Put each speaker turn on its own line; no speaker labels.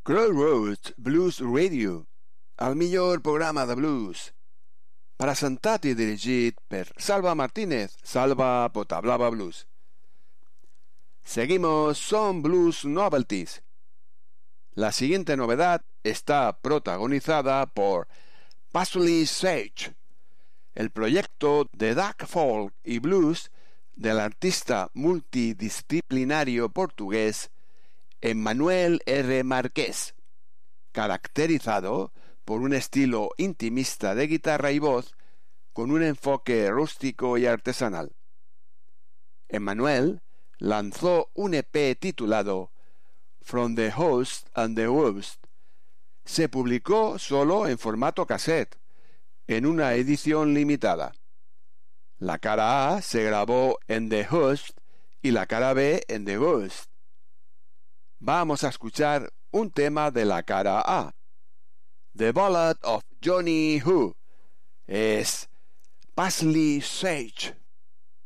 Crossroads Blues Radio, el millor programa de blues, presentat i dirigit per Salva Martínez, Salva Potablava Blues. Seguimos Some Blues Novelties. La siguiente novedad está protagonizada por Parsley Sage, el proyecto de dark folk y blues del artista multidisciplinario portugués Emmanuel R. Marqués, caracterizado por un estilo intimista de guitarra y voz con un enfoque rústico y artesanal. Emmanuel lanzó un EP titulado From the Host and the Host. Se publicó solo en formato cassette, en una edición limitada. La cara A se grabó en The Host y la cara B en The Ghost. Vamos a escuchar un tema de la cara A. The Ballad of Johnny Who. Es Parsley Sage.